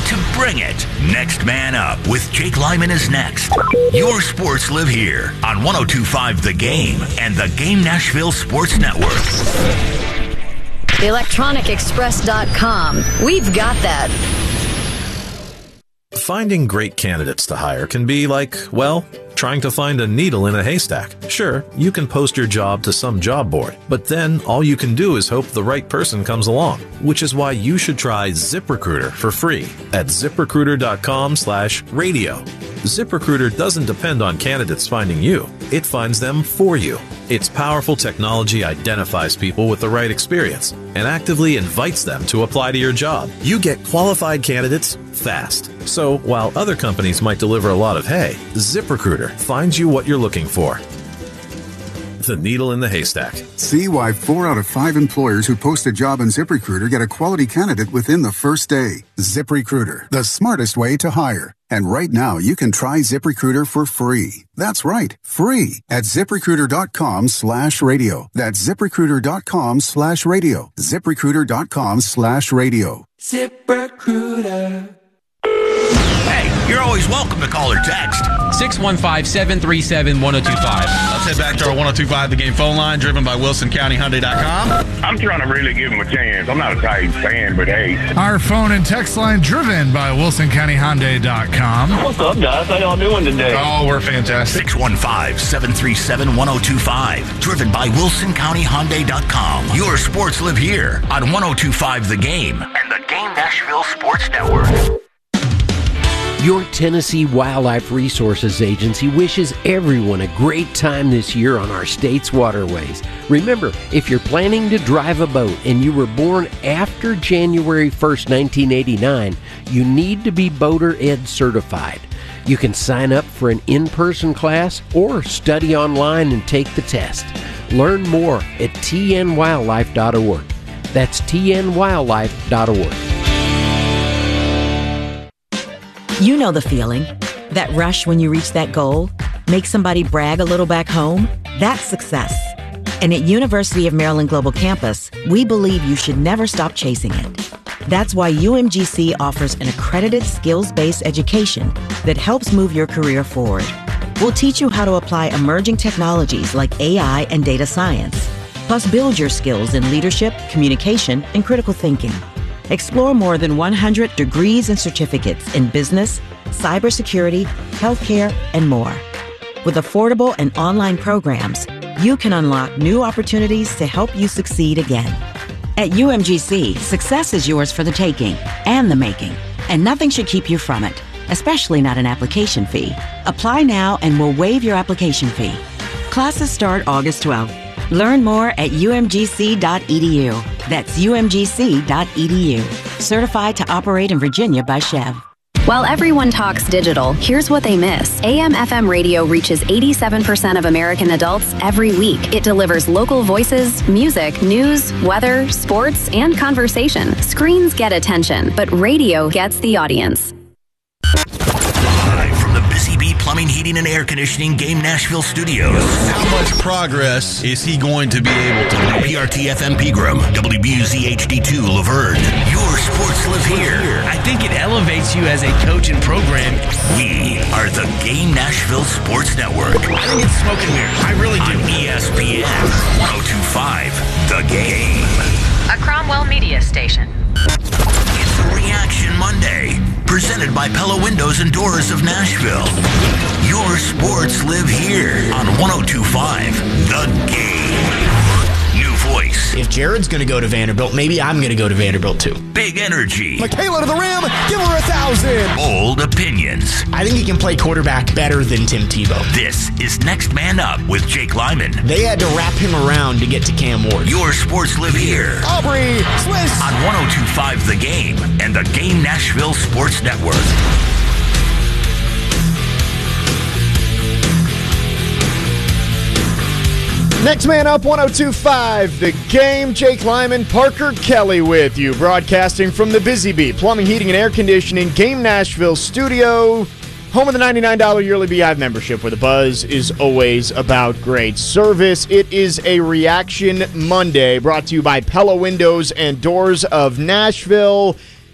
to bring it. Next Man Up with Jake Lyman is next. Your sports live here on 102.5 The Game and the Game Nashville Sports Network. ElectronicExpress.com. We've got that. Finding great candidates to hire can be like, well, trying to find a needle in a haystack. Sure, you can post your job to some job board, but then all you can do is hope the right person comes along, which is why you should try ZipRecruiter for free at ZipRecruiter.com/radio. ZipRecruiter doesn't depend on candidates finding you. It finds them for you. Its powerful technology identifies people with the right experience and actively invites them to apply to your job. You get qualified candidates fast. So while other companies might deliver a lot of hay, ZipRecruiter finds you what you're looking for. The needle in the haystack. See why 4 out of 5 employers who post a job on ZipRecruiter get a quality candidate within the first day. ZipRecruiter, the smartest way to hire. And right now, you can try ZipRecruiter for free. That's right, free at ZipRecruiter.com/radio. That's ZipRecruiter.com/radio. ZipRecruiter.com/radio. ZipRecruiter. Hey, you're always welcome to call or text. 615-737-1025. Let's head back to our 102.5 The Game phone line, driven by WilsonCountyHyundai.com. I'm trying to really give him a chance. I'm not a Titans fan, but hey. Our phone and text line driven by WilsonCountyHyundai.com. What's up, guys? How y'all doing today? Oh, we're fantastic. 615-737-1025. Driven by WilsonCountyHyundai.com. Your sports live here on 102.5 The Game and the Game Nashville Sports Network. Your Tennessee Wildlife Resources Agency wishes everyone a great time this year on our state's waterways. Remember, if you're planning to drive a boat and you were born after January 1st, 1989, you need to be Boater Ed certified. You can sign up for an in-person class or study online and take the test. Learn more at tnwildlife.org. That's tnwildlife.org. You know the feeling. That rush when you reach that goal, make somebody brag a little back home. That's success. And at University of Maryland Global Campus, we believe you should never stop chasing it. That's why UMGC offers an accredited skills-based education that helps move your career forward. We'll teach you how to apply emerging technologies like AI and data science, plus build your skills in leadership, communication, and critical thinking. Explore more than 100 degrees and certificates in business, cybersecurity, healthcare, and more. With affordable and online programs, you can unlock new opportunities to help you succeed again. At UMGC, success is yours for the taking and the making, and nothing should keep you from it, especially not an application fee. Apply now and we'll waive your application fee. Classes start August 12th. Learn more at umgc.edu. That's umgc.edu. Certified to operate in Virginia by Chev. While everyone talks digital, here's what they miss. AM/FM radio reaches 87% of American adults every week. It delivers local voices, music, news, weather, sports, and conversation. Screens get attention, but radio gets the audience. Live from the Busy Bee Plumbing, Heating, and Air Conditioning Game Nashville Studios. How much progress is he going to be able to make? PRT-FM Pegram, WBUZ HD2 Laverne. Your sports live here. I think it elevates you as a coach and program. We are the Game Nashville Sports Network. I think it's smoke and mirrors. I really do. On ESPN 102.5 The Game. A Cromwell Media Station. It's a Reaction Monday, presented by Pella Windows and Doors of Nashville. Your sports live here on 102.5 The Game. New voice. If Jared's going to go to Vanderbilt, maybe I'm going to go to Vanderbilt too. Big energy. Michaela to the rim, give her 1,000. Bold opinions. I think he can play quarterback better than Tim Tebow. This is Next Man Up with Jake Lyman. They had to wrap him around to get to Cam Ward. Your sports live here. Aubrey, Swiss. On 102.5 The Game and the Game Nashville Sports Network. Next Man Up, 102.5 The Game. Jake Lyman, Parker Kelly with you, broadcasting from the Busy Bee Plumbing, Heating, and Air Conditioning Game Nashville studio, home of the $99 yearly Beehive membership, where the buzz is always about great service. It is a Reaction Monday, brought to you by Pella Windows and Doors of Nashville.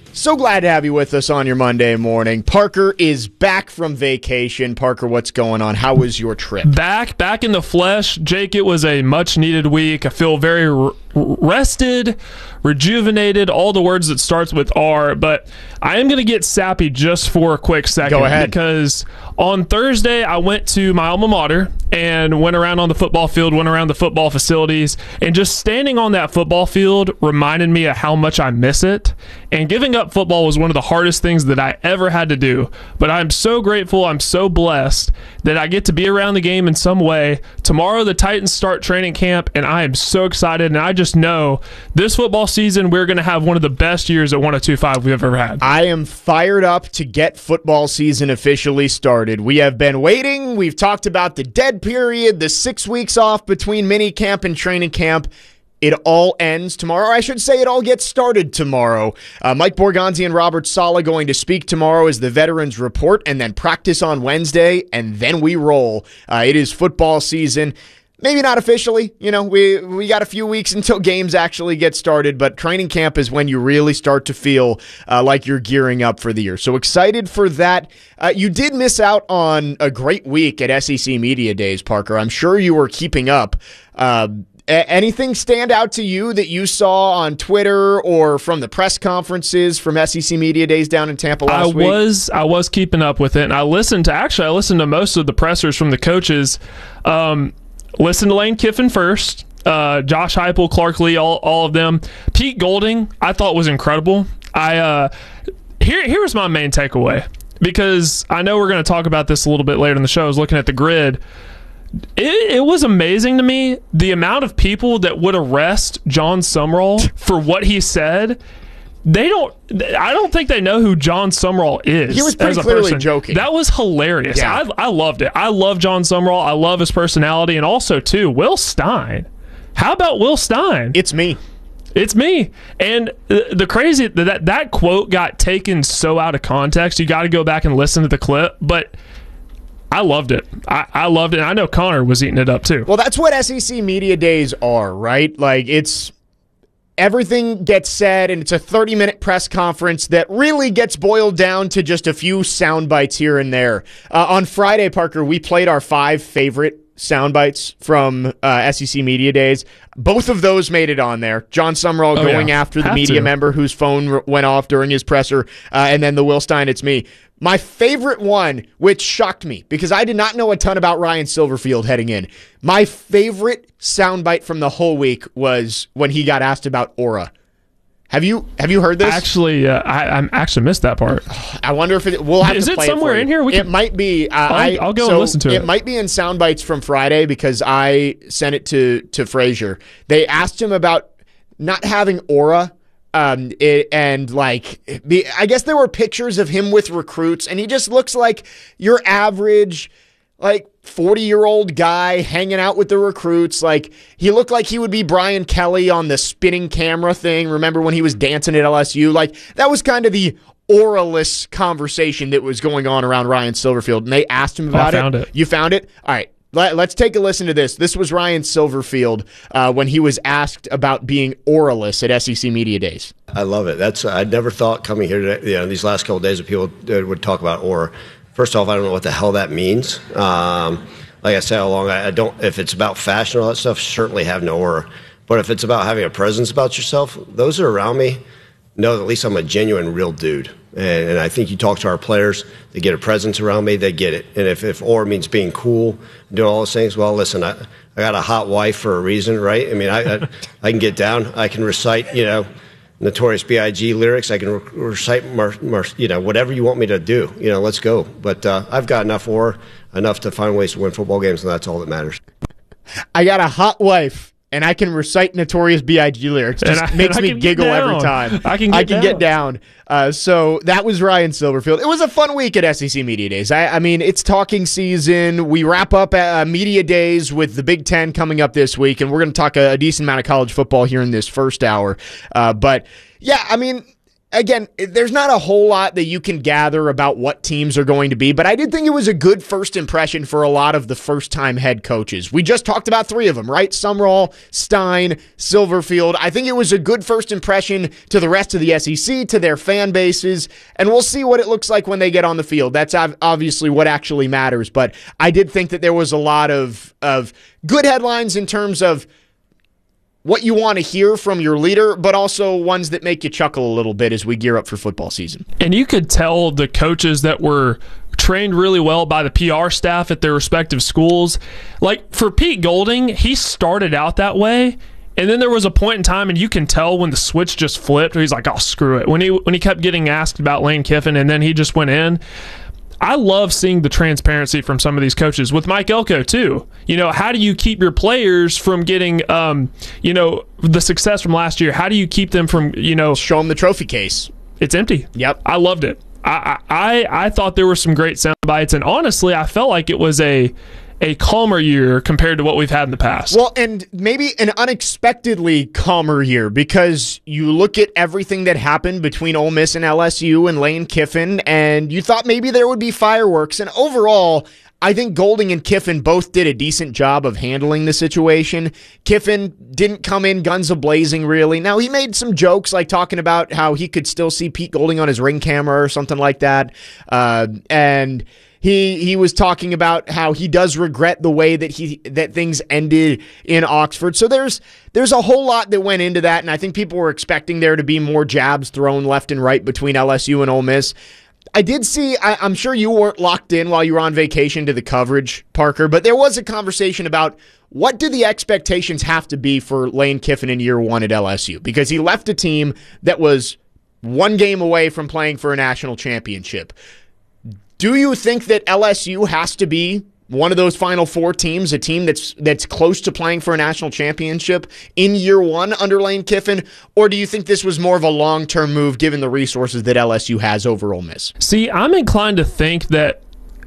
So glad to have you with us on your Monday morning. Parker is back from vacation. Parker, what's going on? How was your trip? Back in the flesh. Jake, it was a much-needed week. I feel very rested, rejuvenated, all the words that starts with R, but I am going to get sappy just for a quick second. Go ahead. Because on Thursday, I went to my alma mater and went around on the football field, went around the football facilities, and just standing on that football field reminded me of how much I miss it. And giving up football was one of the hardest things that I ever had to do. But I'm so grateful, I'm so blessed that I get to be around the game in some way. Tomorrow, the Titans start training camp, and I am so excited, and I just know this football season we're going to have one of the best years at 102.5 we've ever had. I am fired up to get football season officially started. We have been waiting. We've talked about the dead period, the 6 weeks off between mini camp and training camp. It all ends tomorrow. I should say it all gets started tomorrow. Mike Borgonzi and Robert Saleh going to speak tomorrow as the veterans report, and then practice on Wednesday, and then we roll. It is football season. Maybe not officially. You know, we got a few weeks until games actually get started, but training camp is when you really start to feel like you're gearing up for the year. So excited for that. You did miss out on a great week at SEC Media Days, Parker. I'm sure you were keeping up. Anything stand out to you that you saw on Twitter or from the press conferences from SEC Media Days down in Tampa last week? I was keeping up with it, and I listened to most of the pressers from the coaches. Listened to Lane Kiffin first, Josh Heupel, Clark Lee, all of them. Pete Golding, I thought was incredible. Here's my main takeaway, because I know we're going to talk about this a little bit later in the show. I was looking at the grid. It was amazing to me the amount of people that would arrest John Sumrall for what he said. I don't think they know who John Sumrall is. He was pretty clearly joking. That was hilarious. Yeah. I loved it. I love John Sumrall. I love his personality. And also, too, Will Stein. How about Will Stein? It's me. It's me. And the crazy, that quote got taken so out of context. You got to go back and listen to the clip. But I loved it. I loved it. And I know Connor was eating it up, too. Well, that's what SEC Media Days are, right? Like, it's... Everything gets said, and it's a 30-minute press conference that really gets boiled down to just a few sound bites here and there. On Friday, Parker, we played our 5 favorite sound bites from SEC Media Days. Both of those made it on there. John Sumrall going after the media member whose phone went off during his presser, and then the Will Stein, it's me. My favorite one, which shocked me, because I did not know a ton about Ryan Silverfield heading in. My favorite soundbite from the whole week was when he got asked about Aura. Have you heard this? Actually, I actually missed that part. I wonder if we'll have to play it. Is it somewhere in here? It might be. I'll go and listen to it. It might be in sound bites from Friday, because I sent it to Frazier. They asked him about not having Aura. I guess there were pictures of him with recruits, and he just looks like your average, 40-year-old guy hanging out with the recruits. Like, he looked like he would be Brian Kelly on the spinning camera thing. Remember when he was dancing at LSU? Like, that was kind of the aura-less conversation that was going on around Ryan Silverfield, and they asked him about it. I found it. You found it? All right. Let's take a listen to this. This was Ryan Silverfield when he was asked about being auraless at SEC Media Days. I love it. I never thought coming here today, these last couple of days that people would talk about aura. First off, I don't know what the hell that means. Like I said all along, I don't. If it's about fashion or all that stuff, certainly have no aura. But if it's about having a presence about yourself, those that are around me know that at least I'm a genuine, real dude. And I think you talk to our players, they get a presence around me, they get it. And if aura means being cool, doing all those things, well, listen, I got a hot wife for a reason, right? I mean, I can get down, I can recite, Notorious B.I.G. lyrics, I can recite, whatever you want me to do, let's go. But I've got enough aura, enough to find ways to win football games, and that's all that matters. I got a hot wife, and I can recite Notorious B.I.G. lyrics. Just makes me giggle every time. I can get down. So that was Ryan Silverfield. It was a fun week at SEC Media Days. I mean, it's talking season. We wrap up Media Days with the Big Ten coming up this week, and we're going to talk a decent amount of college football here in this first hour. But, yeah, I mean, Again, there's not a whole lot that you can gather about what teams are going to be, but I did think it was a good first impression for a lot of the first-time head coaches. We just talked about 3 of them, right? Sumrall, Stein, Silverfield. I think it was a good first impression to the rest of the SEC, to their fan bases, and we'll see what it looks like when they get on the field. That's obviously what actually matters, but I did think that there was a lot of good headlines in terms of what you want to hear from your leader, but also ones that make you chuckle a little bit as we gear up for football season. And you could tell the coaches that were trained really well by the PR staff at their respective schools. Like for Pete Golding, he started out that way, and then there was a point in time, and you can tell when the switch just flipped. He's like, "Oh, screw it." When he kept getting asked about Lane Kiffin, and then he just went in. I love seeing the transparency from some of these coaches. With Mike Elko, too. How do you keep your players from getting, the success from last year? How do you keep them from, show them the trophy case? It's empty. Yep. I loved it. I thought there were some great sound bites, and honestly, I felt like it was a calmer year compared to what we've had in the past. Well, and maybe an unexpectedly calmer year, because you look at everything that happened between Ole Miss and LSU and Lane Kiffin, and you thought maybe there would be fireworks. And overall, I think Golding and Kiffin both did a decent job of handling the situation. Kiffin didn't come in guns a-blazing, really. Now, he made some jokes, like talking about how he could still see Pete Golding on his Ring camera or something like that. And He was talking about how he does regret the way that things ended in Oxford. So there's a whole lot that went into that, and I think people were expecting there to be more jabs thrown left and right between LSU and Ole Miss. I did see, I'm sure you weren't locked in while you were on vacation to the coverage, Parker, but there was a conversation about what do the expectations have to be for Lane Kiffin in year 1 at LSU? Because he left a team that was 1 game away from playing for a national championship. Do you think that LSU has to be one of those Final Four teams, a team that's close to playing for a national championship in year 1 under Lane Kiffin? Or do you think this was more of a long-term move given the resources that LSU has over Ole Miss? See, I'm inclined to think that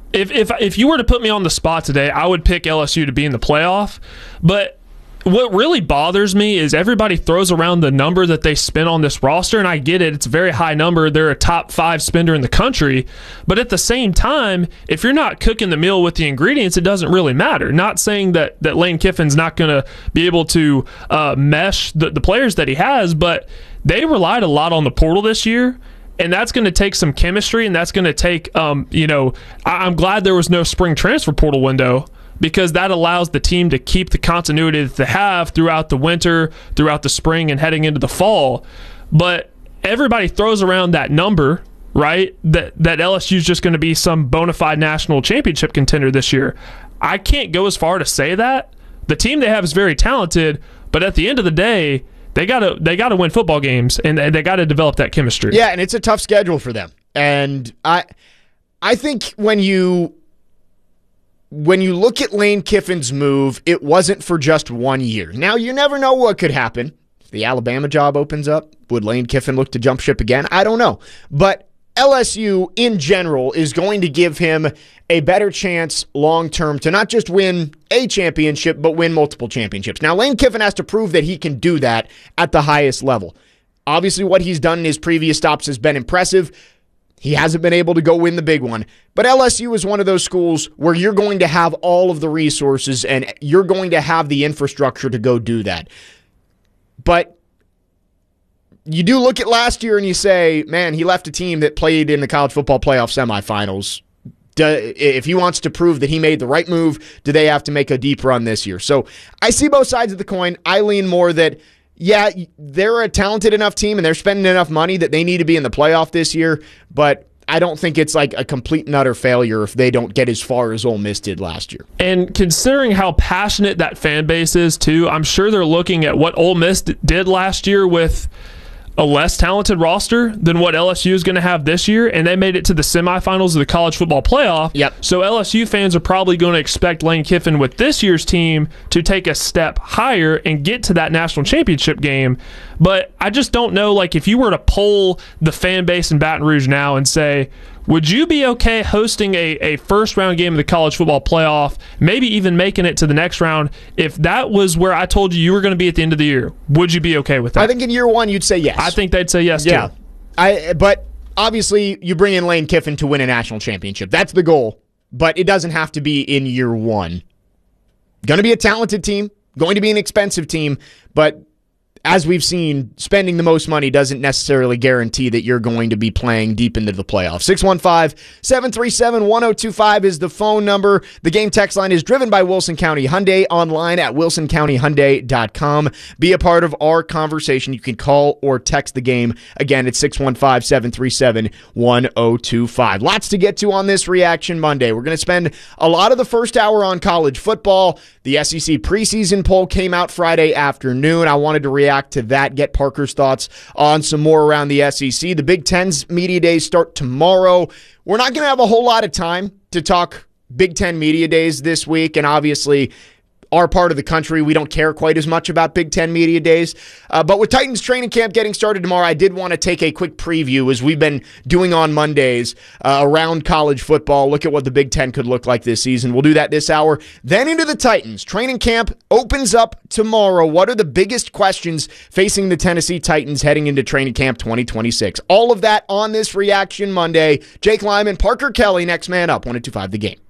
if you were to put me on the spot today, I would pick LSU to be in the playoff. But what really bothers me is everybody throws around the number that they spent on this roster, and I get it. It's a very high number. They're a top 5 spender in the country. But at the same time, if you're not cooking the meal with the ingredients, it doesn't really matter. Not saying that Lane Kiffin's not going to be able to mesh the players that he has, but they relied a lot on the portal this year. And that's going to take some chemistry, and that's going to take, I'm glad there was no spring transfer portal window, because that allows the team to keep the continuity that they have throughout the winter, throughout the spring, and heading into the fall. But everybody throws around that number, right, that LSU is just going to be some bona fide national championship contender this year. I can't go as far to say that. The team they have is very talented, but at the end of the day, they gotta win football games, and they got to develop that chemistry. Yeah, and it's a tough schedule for them. And I think when you look at Lane Kiffin's move, it wasn't for just 1 year. Now, you never know what could happen. If the Alabama job opens up, would Lane Kiffin look to jump ship again? I don't know. But LSU, in general, is going to give him a better chance long-term to not just win a championship, but win multiple championships. Now, Lane Kiffin has to prove that he can do that at the highest level. Obviously, what he's done in his previous stops has been impressive. He hasn't been able to go win the big one. But LSU is one of those schools where you're going to have all of the resources and you're going to have the infrastructure to go do that. But you do look at last year and you say, man, he left a team that played in the college football playoff semifinals. If he wants to prove that he made the right move, do they have to make a deep run this year? So I see both sides of the coin. I lean more that, yeah, they're a talented enough team and they're spending enough money that they need to be in the playoff this year, but I don't think it's like a complete and utter failure if they don't get as far as Ole Miss did last year. And considering how passionate that fan base is, too, I'm sure they're looking at what Ole Miss did last year with a less talented roster than what LSU is going to have this year, and they made it to the semifinals of the college football playoff. Yep. So LSU fans are probably going to expect Lane Kiffin with this year's team to take a step higher and get to that national championship game. But I just don't know, like, if you were to poll the fan base in Baton Rouge now and say, would you be okay hosting a first-round game of the college football playoff, maybe even making it to the next round, if that was where I told you were going to be at the end of the year? Would you be okay with that? I think in year one you'd say yes. I think they'd say yes, too. Yeah. But obviously, you bring in Lane Kiffin to win a national championship. That's the goal, but it doesn't have to be in year one. Going to be a talented team, going to be an expensive team, but as we've seen, spending the most money doesn't necessarily guarantee that you're going to be playing deep into the playoffs. 615-737-1025 is the phone number. The game text line is driven by Wilson County Hyundai, online at wilsoncountyhyundai.com. Be a part of our conversation. You can call or text the game. Again, it's 615-737-1025. Lots to get to on this Reaction Monday. We're going to spend a lot of the first hour on college football. The SEC preseason poll came out Friday afternoon. I wanted to react to that, get Parker's thoughts on some more around the SEC. The Big Ten's media days start tomorrow. We're not going to have a whole lot of time to talk Big Ten media days this week, and obviously our part of the country, we don't care quite as much about Big Ten media days. But with Titans training camp getting started tomorrow, I did want to take a quick preview, as we've been doing on Mondays around college football. Look at what the Big Ten could look like this season. We'll do that this hour. Then into the Titans. Training camp opens up tomorrow. What are the biggest questions facing the Tennessee Titans heading into training camp 2026? All of that on this Reaction Monday. Jake Lyman, Parker Kelly, next man up. 102.5 The Game.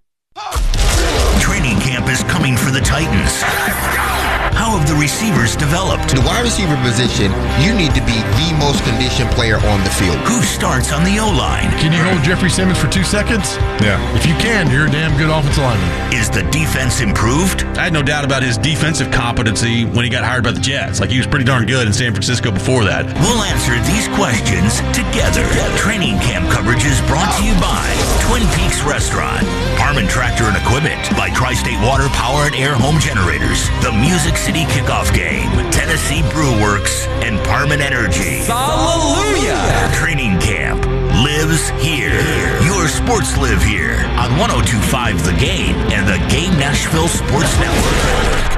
Training camp is coming for the Titans. How have the receivers developed? The wide receiver position, you need to be the most conditioned player on the field. Who starts on the O-line? Can you hold Jeffrey Simmons for 2 seconds? Yeah. If you can, you're a damn good offensive lineman. Is the defense improved? I had no doubt about his defensive competency when he got hired by the Jets. Like, he was pretty darn good in San Francisco before that. We'll answer these questions together. Training camp coverage is brought to you by Twin Peaks Restaurant, Harmon Tractor and Equipment, by Tri-State Water Power and Air Home Generators, the Music City Kickoff Game, Tennessee Brew Works, and Parman Energy. Hallelujah! Training camp lives here. Your sports live here on 102.5 The Game and the Game Nashville Sports Network.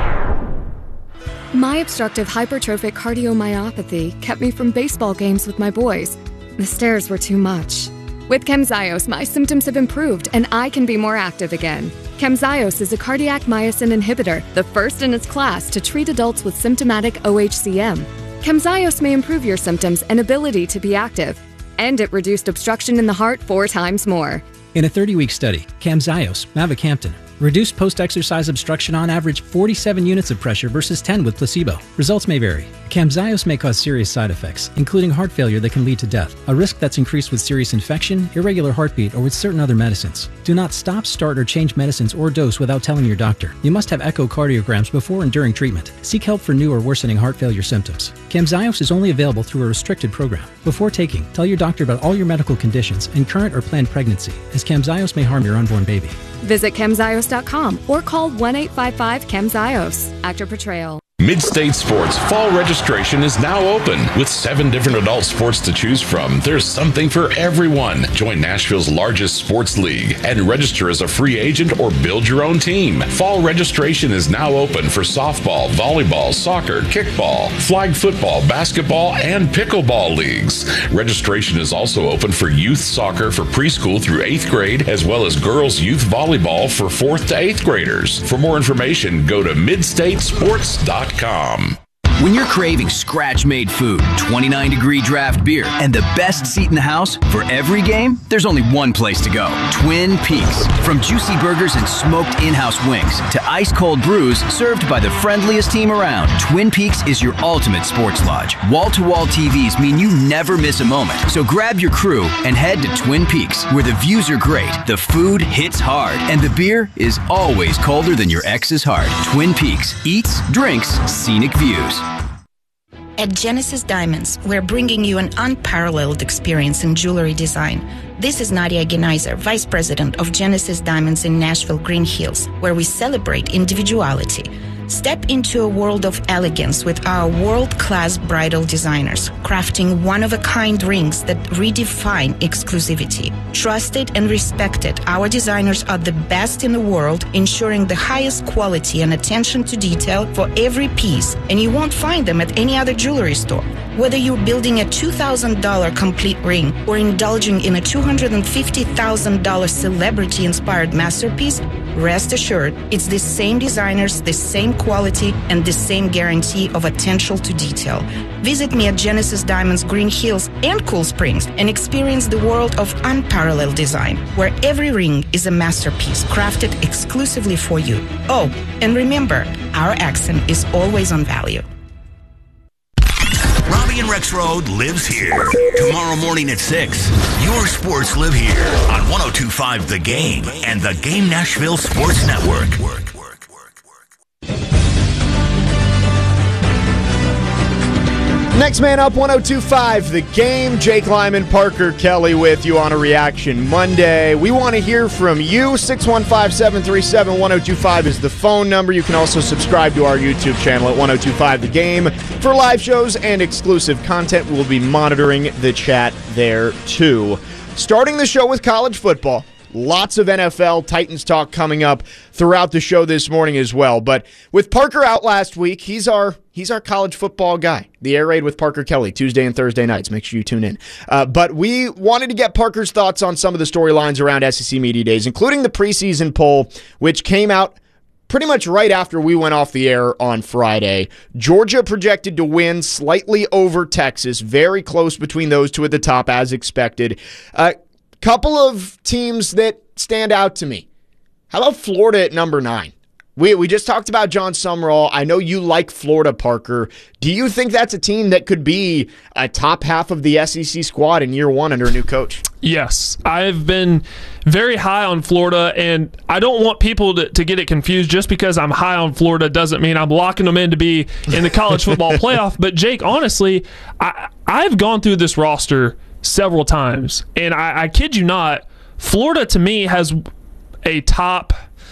My obstructive hypertrophic cardiomyopathy kept me from baseball games with my boys. The stairs were too much. With Camzyos, my symptoms have improved and I can be more active again. Camzyos is a cardiac myosin inhibitor, the first in its class to treat adults with symptomatic OHCM. Camzyos may improve your symptoms and ability to be active, and it reduced obstruction in the heart 4 times more. In a 30-week study, Camzyos, mavacamten, reduced post-exercise obstruction on average 47 units of pressure versus 10 with placebo. Results may vary. Camzyos may cause serious side effects, including heart failure that can lead to death, a risk that's increased with serious infection, irregular heartbeat, or with certain other medicines. Do not stop, start, or change medicines or dose without telling your doctor. You must have echocardiograms before and during treatment. Seek help for new or worsening heart failure symptoms. Camzyos is only available through a restricted program. Before taking, tell your doctor about all your medical conditions and current or planned pregnancy, as Camzyos may harm your unborn baby. Visit Camzyos.com or call 1-855-CAMZYOS. Actor Portrayal. Mid-State Sports fall registration is now open. With 7 different adult sports to choose from, there's something for everyone. Join Nashville's largest sports league and register as a free agent or build your own team. Fall registration is now open for softball, volleyball, soccer, kickball, flag football, basketball, and pickleball leagues. Registration is also open for youth soccer for preschool through 8th grade, as well as girls youth volleyball for 4th to 8th graders. For more information, go to midstatesports.com. When you're craving scratch-made food, 29-degree draft beer, and the best seat in the house for every game, there's only one place to go. Twin Peaks. From juicy burgers and smoked in-house wings to ice-cold brews served by the friendliest team around, Twin Peaks is your ultimate sports lodge. Wall-to-wall TVs mean you never miss a moment. So grab your crew and head to Twin Peaks, where the views are great, the food hits hard, and the beer is always colder than your ex's heart. Twin Peaks. Eats, drinks, scenic views. At Genesis Diamonds, we're bringing you an unparalleled experience in jewelry design. This is Nadia Genaiser, Vice President of Genesis Diamonds in Nashville, Green Hills, where we celebrate individuality. Step into a world of elegance with our world-class bridal designers, crafting one-of-a-kind rings that redefine exclusivity. Trusted and respected, our designers are the best in the world, ensuring the highest quality and attention to detail for every piece, and you won't find them at any other jewelry store. Whether you're building a $2,000 complete ring or indulging in a $250,000 celebrity-inspired masterpiece, Rest assured, it's the same designers, the same quality, and the same guarantee of attention to detail. Visit me at Genesis Diamonds Green Hills and Cool Springs and experience the world of unparalleled design, where every ring is a masterpiece crafted exclusively for you. Oh, and remember, our accent is always on value. Robbie and Rex Road lives here. Tomorrow morning at 6, your sports live here on 102.5 The Game and The Game Nashville Sports Network. Next man up, 102.5 The Game. Jake Lyman, Parker Kelly with you on a Reaction Monday. We want to hear from you. 615-737-1025 is the phone number. You can also subscribe to our YouTube channel at 102.5 The Game for live shows and exclusive content. We'll be monitoring the chat there too. Starting the show with college football. Lots of NFL Titans talk coming up throughout the show this morning as well. But with Parker out last week, he's our college football guy. The Air Raid with Parker Kelly, Tuesday and Thursday nights. Make sure you tune in. But we wanted to get Parker's thoughts on some of the storylines around SEC Media Days, including the preseason poll, which came out pretty much right after we went off the air on Friday. Georgia projected to win slightly over Texas. Very close between those two at the top, as expected. Couple of teams that stand out to me. How about Florida at number 9? We just talked about John Sumrall. I know you like Florida, Parker. Do you think that's a team that could be a top half of the SEC squad in year one under a new coach? Yes. I've been very high on Florida, and I don't want people to get it confused. Just because I'm high on Florida doesn't mean I'm locking them in to be in the college football playoff. But, Jake, honestly, I've gone through this roster several times, and I kid you not, Florida to me has a top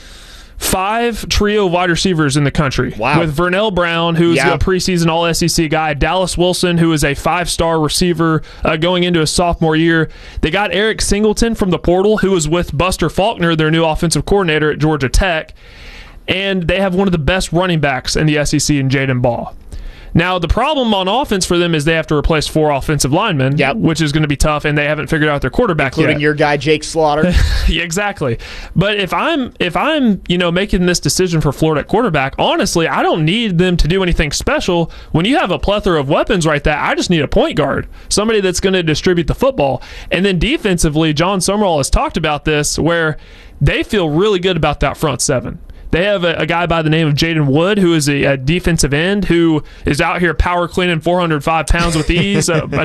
5 trio wide receivers in the country. Wow. With Vernell Brown, who's a preseason All-SEC guy, Dallas Wilson, who is a 5-star receiver going into his sophomore year. They got Eric Singleton from the portal, who was with Buster Faulkner, their new offensive coordinator at Georgia Tech. And they have one of the best running backs in the SEC in Jaden Ball. Now, the problem on offense for them is they have to replace 4 offensive linemen, which is going to be tough, and they haven't figured out their quarterback including your guy, Jake Slaughter. Yeah, exactly. But if I'm making this decision for Florida at quarterback, honestly, I don't need them to do anything special. When you have a plethora of weapons right there, I just need a point guard, somebody that's going to distribute the football. And then defensively, John Sumrall has talked about this, where they feel really good about that front 7. They have a guy by the name of Jaden Wood, who is a defensive end who is out here power cleaning 405 pounds with ease.